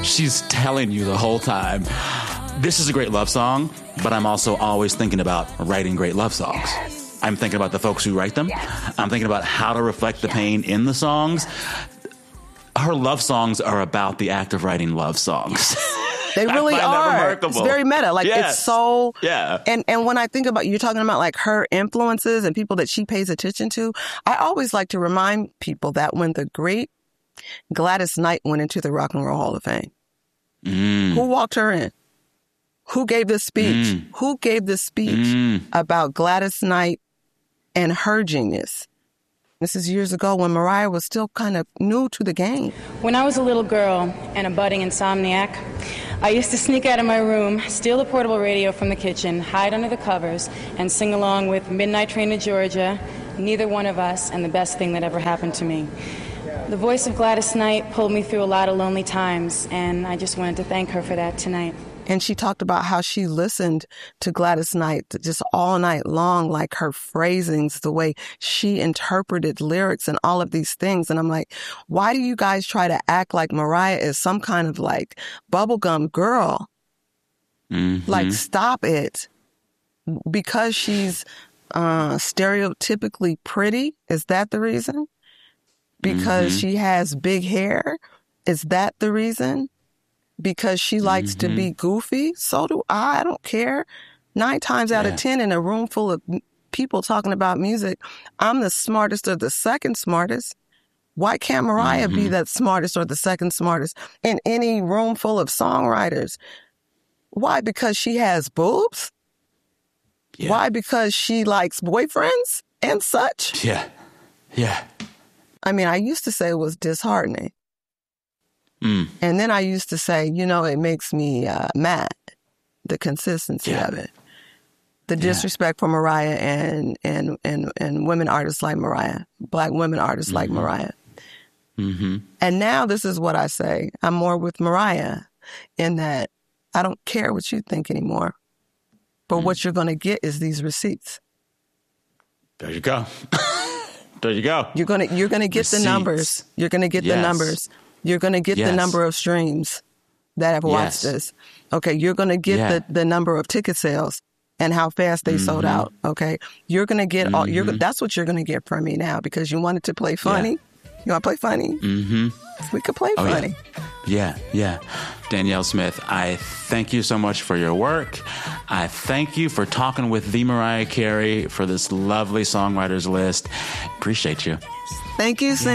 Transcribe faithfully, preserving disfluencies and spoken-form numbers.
She's telling you the whole time, this is a great love song, but I'm also always thinking about writing great love songs. Yes. I'm thinking about the folks who write them. Yes. I'm thinking about how to reflect the yes. pain in the songs. Yes. Her love songs are about the act of writing love songs. They really are. It's very meta. Like, yes. it's so... Yeah. And, and when I think about, you're talking about like her influences and people that she pays attention to, I always like to remind people that when the great Gladys Knight went into the Rock and Roll Hall of Fame, mm. who walked her in? Who gave this speech? Mm. Who gave this speech mm. about Gladys Knight and her genius? This is years ago when Mariah was still kind of new to the game. When I was a little girl and a budding insomniac, I used to sneak out of my room, steal the portable radio from the kitchen, hide under the covers, and sing along with Midnight Train to Georgia, Neither One of Us, and The Best Thing That Ever Happened to Me. The voice of Gladys Knight pulled me through a lot of lonely times, and I just wanted to thank her for that tonight. And she talked about how she listened to Gladys Knight just all night long, like her phrasings, the way she interpreted lyrics and all of these things. And I'm like, why do you guys try to act like Mariah is some kind of like bubblegum girl? Mm-hmm. Like, stop it. Because she's uh, stereotypically pretty, is that the reason? Because mm-hmm. she has big hair, is that the reason? Because she likes mm-hmm. to be goofy, so do I. I don't care. Nine times out yeah. of ten in a room full of people talking about music, I'm the smartest or the second smartest. Why can't Mariah mm-hmm. be the smartest or the second smartest in any room full of songwriters? Why? Because she has boobs? Yeah. Why? Because she likes boyfriends and such? Yeah. Yeah. I mean, I used to say it was disheartening. Mm. And then I used to say, you know, it makes me uh, mad, the consistency yeah. of it. The yeah. disrespect for Mariah and, and, and, and women artists like Mariah, Black women artists mm-hmm. like Mariah. Mm-hmm. And now this is what I say. I'm more with Mariah in that I don't care what you think anymore. But mm. what you're going to get is these receipts. There you go. There you go. You're going to you're going to get receipts. the numbers. You're going to get yes. the numbers. You're going to get yes. the number of streams that have watched yes. this. Okay, you're going to get yeah. the, the number of ticket sales and how fast they mm-hmm. sold out. Okay, you're going to get mm-hmm. all. You're that's what you're going to get from me now because you wanted to play funny. Yeah. You want to play funny? Mm-hmm. We could play oh, funny. Yeah. yeah, yeah. Danielle Smith, I thank you so much for your work. I thank you for talking with the Mariah Carey for this lovely songwriters list. Appreciate you. Thank you, Sam.